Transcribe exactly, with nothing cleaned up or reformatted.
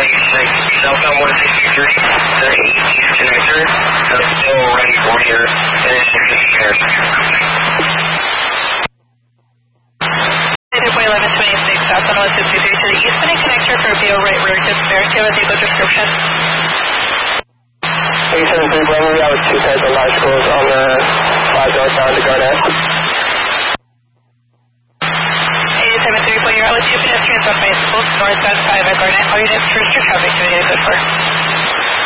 eighty-six, southbound one sixty-three, the East connector, that's still ready for your intersection intersection. eleven twenty-six, southbound one sixty-three to the East Connect connector for V O right rear disk spare. Do you have a vehicle description? eight seven three, Bravo, we have two types of large schools on the five northbound to Garnett.